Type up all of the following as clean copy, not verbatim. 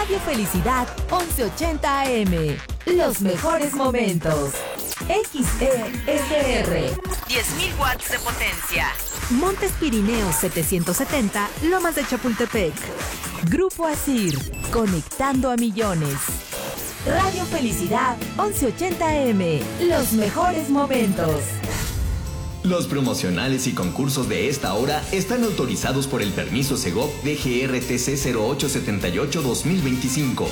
Radio Felicidad 1180 AM. Los mejores momentos. XESR. 10.000 watts de potencia. Montes Pirineos 770, Lomas de Chapultepec. Grupo Asir, conectando a millones. Radio Felicidad 1180 AM. Los mejores momentos. Los promocionales y concursos de esta hora están autorizados por el permiso Segov DGRTC 0878-2025.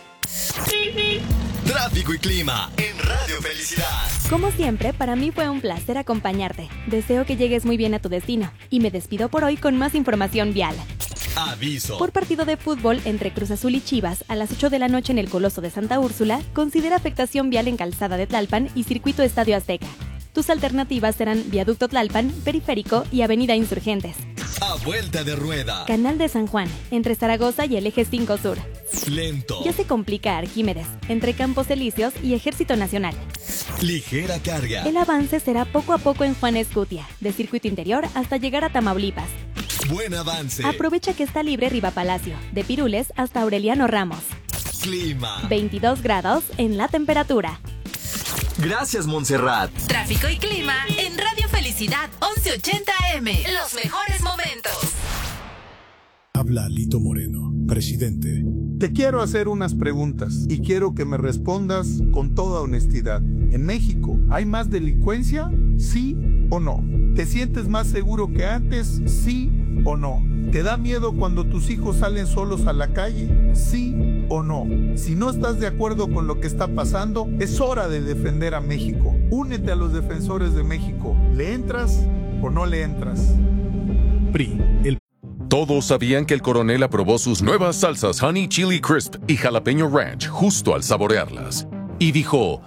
Tráfico y clima en Radio Felicidad. Como siempre, para mí fue un placer acompañarte. Deseo que llegues muy bien a tu destino. Y me despido por hoy con más información vial. Aviso. Por partido de fútbol entre Cruz Azul y Chivas a las 8 de la noche en el Coloso de Santa Úrsula, considera afectación vial en Calzada de Tlalpan y Circuito Estadio Azteca. Tus alternativas serán Viaducto Tlalpan, Periférico y Avenida Insurgentes. A vuelta de rueda. Canal de San Juan, entre Zaragoza y el Eje 5 Sur. Lento. Ya se complica Arquímedes, entre Campos Elíseos y Ejército Nacional. Ligera carga. El avance será poco a poco en Juan Escutia, de Circuito Interior hasta llegar a Tamaulipas. Buen avance. Aprovecha que está libre Riva Palacio, de Pirules hasta Aureliano Ramos. Clima. 22 grados en la temperatura. Gracias, Montserrat. Tráfico y clima en Radio Felicidad 1180 AM. Los mejores momentos. Habla Lito Moreno, presidente. Te quiero hacer unas preguntas y quiero que me respondas con toda honestidad. ¿En México hay más delincuencia? ¿Sí o no? ¿Te sientes más seguro que antes? ¿Sí o no? ¿Te da miedo cuando tus hijos salen solos a la calle? ¿Sí o no? Si no estás de acuerdo con lo que está pasando, es hora de defender a México. Únete a los defensores de México. ¿Le entras o no le entras? PRI, el Todos sabían que el coronel aprobó sus nuevas salsas Honey Chili Crisp y Jalapeño Ranch justo al saborearlas. Y dijo,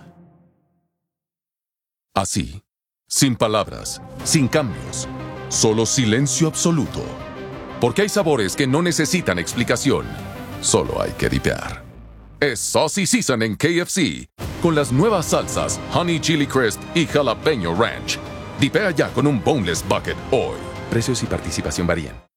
así, sin palabras, sin cambios, solo silencio absoluto. Porque hay sabores que no necesitan explicación, solo hay que dipear. Es Saucy Season en KFC, con las nuevas salsas Honey Chili Crisp y Jalapeño Ranch. Dipea ya con un Boneless Bucket hoy. Precios y participación varían.